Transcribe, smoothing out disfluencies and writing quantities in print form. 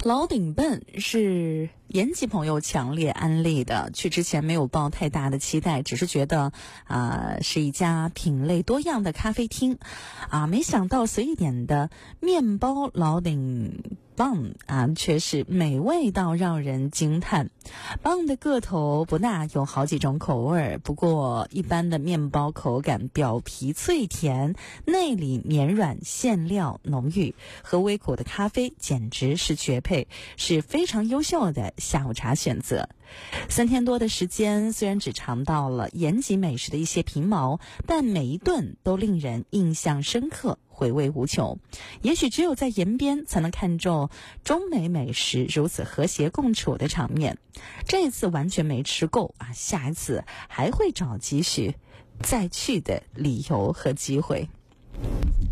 老鼎笨是延吉朋友强烈安利的，去之前没有抱太大的期待，只是觉得是一家品类多样的咖啡厅没想到随意点的面包老鼎棒却是美味到让人惊叹。棒的个头不大，有好几种口味，不过一般的面包口感表皮脆甜，内里绵软，馅料浓郁，和微苦的咖啡简直是绝配，是非常优秀的下午茶选择。3天多的时间，虽然只尝到了延吉美食的一些皮毛，但每一顿都令人印象深刻，回味无穷。也许只有在延边才能看中中美美食如此和谐共处的场面。这一次完全没吃够下一次还会找几许再去的理由和机会。